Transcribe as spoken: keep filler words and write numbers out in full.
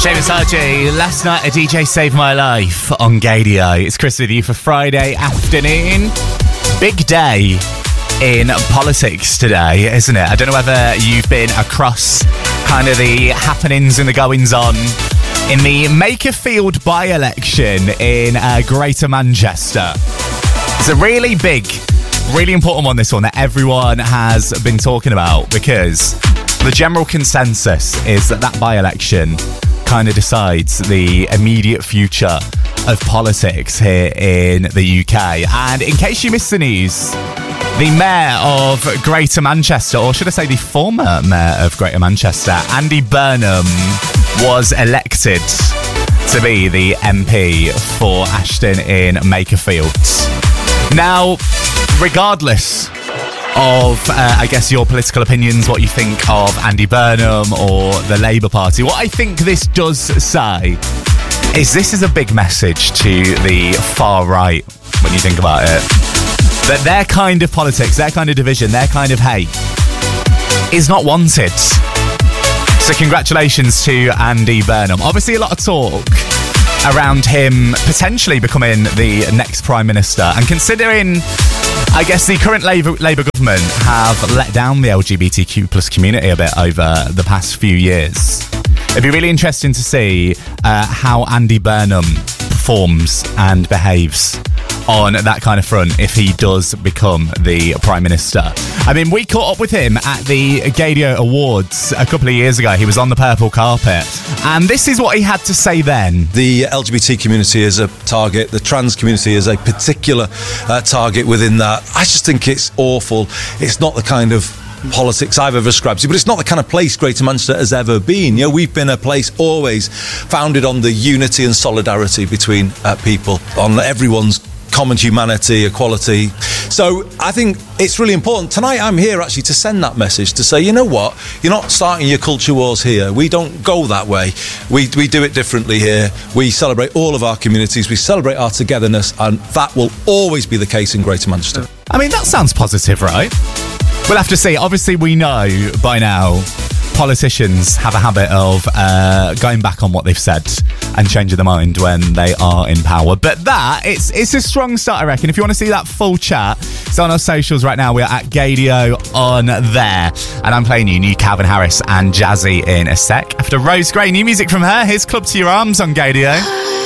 Seamus Haji, last night a D J saved my life on Gadio. It's Chris with you for Friday afternoon. Big day in politics today, isn't it? I don't know whether you've been across kind of the happenings and the goings on in the Makerfield by-election in uh, Greater Manchester. It's a really big, really important one, this one, that everyone has been talking about, because the general consensus is that that by-election kind of decides the immediate future of politics here in the U K. And in case you missed the news, the Mayor of Greater Manchester, or should I say the former Mayor of Greater Manchester, Andy Burnham, was elected to be the M P for Ashton in Makerfield. Now, regardless of, uh, I guess, your political opinions, what you think of Andy Burnham or the Labour Party, what I think this does say is this is a big message to the far right when you think about it. That their kind of politics, their kind of division, their kind of hate is not wanted. So congratulations to Andy Burnham. Obviously a lot of talk around him potentially becoming the next Prime Minister, and considering, I guess, the current Labour, Labour government have let down the L G B T Q plus community a bit over the past few years, it'd be really interesting to see uh, how Andy Burnham performs and behaves on that kind of front if he does become the Prime Minister. I mean, we caught up with him at the Gadio Awards a couple of years ago. He was on the purple carpet, and this is what he had to say then. The L G B T community is a target, the trans community is a particular uh, target within that. I just think it's awful. It's not the kind of politics I've ever ascribed to, but it's not the kind of place Greater Manchester has ever been. You know, we've been a place always founded on the unity and solidarity between uh, people, on everyone's common humanity, equality. So I think it's really important. Tonight I'm here actually to send that message, to say, you know what, you're not starting your culture wars here. We don't go that way. We, we do it differently here. We celebrate all of our communities. We celebrate our togetherness, and that will always be the case in Greater Manchester. I mean, that sounds positive, right? We'll have to see. Obviously, we know by now politicians have a habit of uh, going back on what they've said and changing their mind when they are in power. But that, it's it's a strong start, I reckon. If you want to see that full chat, it's on our socials right now. We're at Gadio on there. And I'm playing you new Calvin Harris and Jazzy in a sec. After Rose Gray, new music from her. Here's Club to Your Arms on Gadio.